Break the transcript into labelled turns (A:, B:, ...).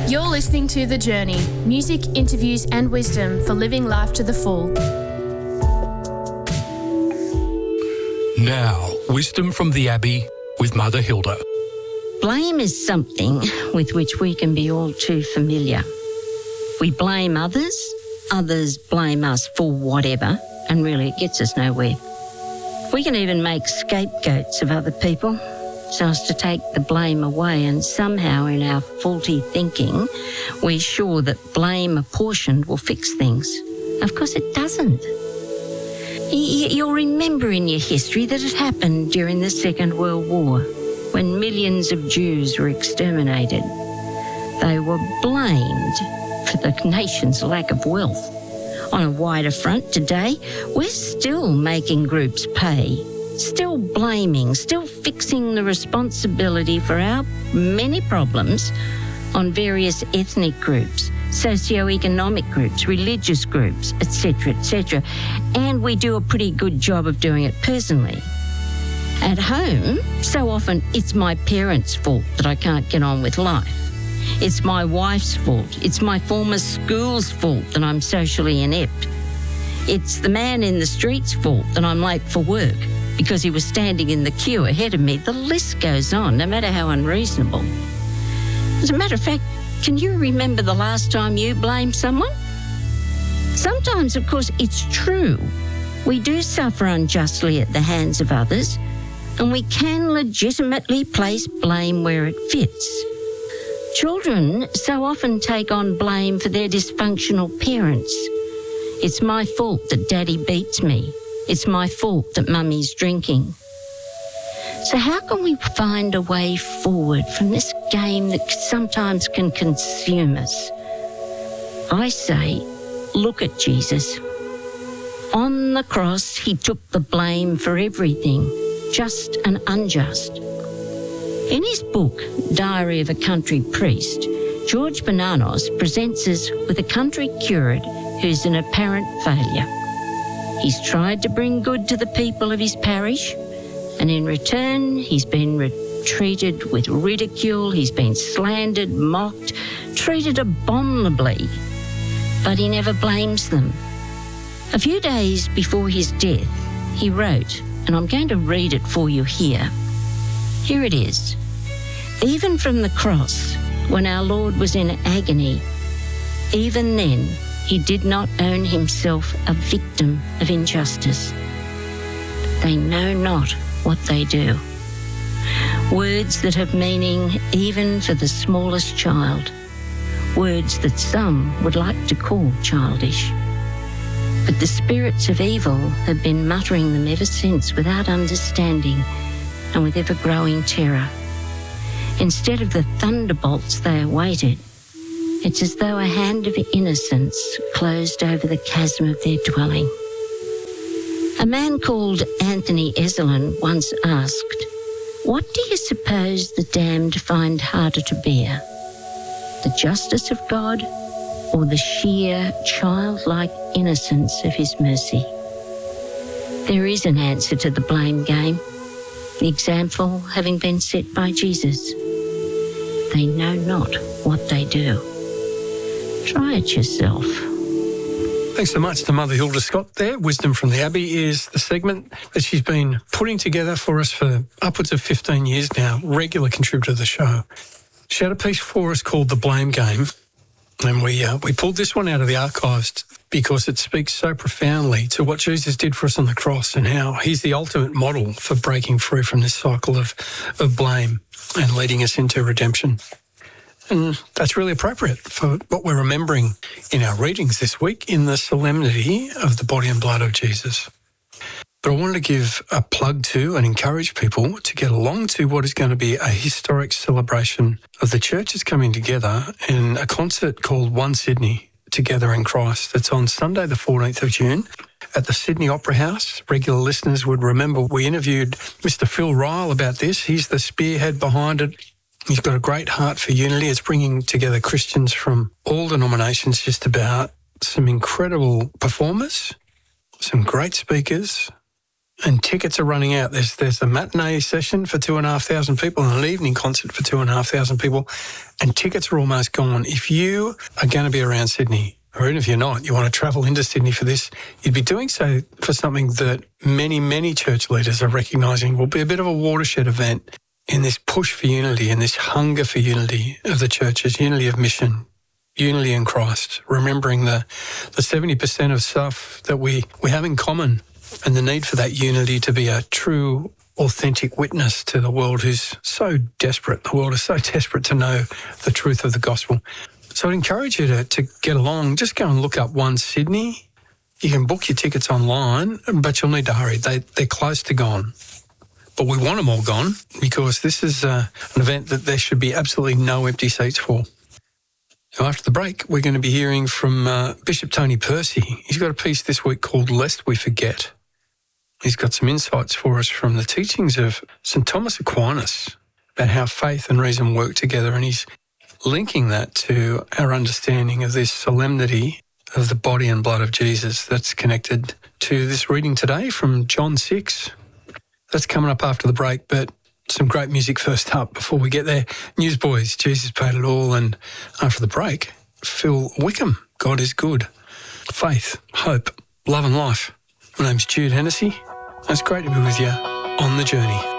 A: You're listening to The Journey, music, interviews and wisdom for living life to the full.
B: Now, wisdom from the Abbey with Mother Hilda.
C: Blame is something with which we can be all too familiar. We blame others, others blame us for whatever, and really it gets us nowhere. We can even make scapegoats of other people so as to take the blame away, and somehow in our faulty thinking, we're sure that blame apportioned will fix things. Of course it doesn't. You'll remember in your history that it happened during the Second World War, when millions of Jews were exterminated. They were blamed for the nation's lack of wealth. On a wider front today, we're still making groups pay, still blaming, still fixing the responsibility for our many problems on various ethnic groups, socio-economic groups, religious groups, etc., etc. And we do a pretty good job of doing it personally. At home, so often it's my parents' fault that I can't get on with life. It's my wife's fault. It's my former school's fault that I'm socially inept. It's the man in the street's fault that I'm late for work because he was standing in the queue ahead of me. The list goes on, no matter how unreasonable. As a matter of fact, can you remember the last time you blamed someone? Sometimes, of course, it's true. We do suffer unjustly at the hands of others, and we can legitimately place blame where it fits. Children so often take on blame for their dysfunctional parents. It's my fault that Daddy beats me. It's my fault that Mummy's drinking. So how can we find a way forward from this game that sometimes can consume us? I say, look at Jesus. On the cross, he took the blame for everything, just and unjust. In his book, Diary of a Country Priest, George Bernanos presents us with a country curate who's an apparent failure. He's tried to bring good to the people of his parish, and in return, he's been treated with ridicule, he's been slandered, mocked, treated abominably, but he never blames them. A few days before his death, he wrote, and I'm going to read it for you here. Here it is. Even from the cross, when our Lord was in agony, even then he did not own himself a victim of injustice. They know not what they do. Words that have meaning even for the smallest child. Words that some would like to call childish. But the spirits of evil have been muttering them ever since without understanding and with ever-growing terror. Instead of the thunderbolts they awaited, it's as though a hand of innocence closed over the chasm of their dwelling. A man called Anthony Ezelin once asked, "What do you suppose the damned find harder to bear? The justice of God or the sheer childlike innocence of his mercy?" There is an answer to the blame game, the example having been set by Jesus. They know not what they do. Try it yourself.
D: Thanks so much to Mother Hilda Scott there. Wisdom from the Abbey is the segment that she's been putting together for us for upwards of 15 years now, regular contributor to the show. She had a piece for us called The Blame Game, and we pulled this one out of the archives because it speaks so profoundly to what Jesus did for us on the cross and how he's the ultimate model for breaking free from this cycle of blame and leading us into redemption. And that's really appropriate for what we're remembering in our readings this week in the solemnity of the body and blood of Jesus. But I wanted to give a plug to and encourage people to get along to what is going to be a historic celebration of the churches coming together in a concert called One Sydney, Together in Christ. It's on Sunday the 14th of June at the Sydney Opera House. Regular listeners would remember we interviewed Mr. Phil Ryle about this. He's the spearhead behind it. He's got a great heart for unity. It's bringing together Christians from all denominations, just about, some incredible performers, some great speakers, and tickets are running out. There's a matinee session for 2,500 people and an evening concert for 2,500 people, and tickets are almost gone. If you are going to be around Sydney, or even if you're not, you want to travel into Sydney for this, you'd be doing so for something that many, many church leaders are recognising will be a bit of a watershed event in this push for unity and this hunger for unity of the churches, unity of mission, unity in Christ, remembering the 70% of stuff that we have in common, and the need for that unity to be a true, authentic witness to the world who's so desperate. The world is so desperate to know the truth of the gospel. So I'd encourage you to get along. Just go and look up One Sydney. You can book your tickets online, but you'll need to hurry. They're close to gone. But we want them all gone because this is an event that there should be absolutely no empty seats for. Now, after the break, we're going to be hearing from Bishop Tony Percy. He's got a piece this week called Lest We Forget. He's got some insights for us from the teachings of St. Thomas Aquinas about how faith and reason work together, and he's linking that to our understanding of this solemnity of the body and blood of Jesus that's connected to this reading today from John 6. That's coming up after the break, but some great music first up before we get there. Newsboys, Jesus Paid It All, and after the break, Phil Wickham, God is Good. Faith, hope, love and life. My name's Jude Hennessy. It's great to be with you on the journey.